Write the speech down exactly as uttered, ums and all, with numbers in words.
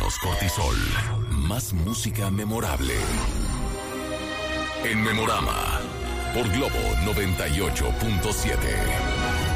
Menos cortisol. Más música memorable. En Memorama. Por Globo noventa y ocho punto siete.